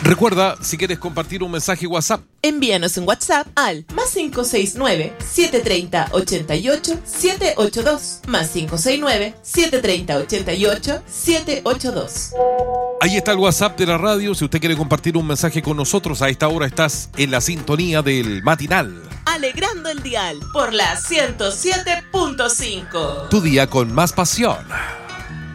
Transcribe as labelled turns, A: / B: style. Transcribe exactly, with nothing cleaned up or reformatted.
A: Recuerda, si quieres compartir un mensaje WhatsApp,
B: envíanos un WhatsApp al más cinco seis nueve, siete tres cero, ocho ocho, siete ocho dos, más cinco seis nueve, siete tres cero, ocho ocho, siete ocho dos.
A: Ahí está el WhatsApp de la radio. Si usted quiere compartir un mensaje con nosotros, a esta hora estás en la sintonía del matinal.
B: Alegrando el dial por la ciento siete punto cinco.
A: Tu día con más pasión.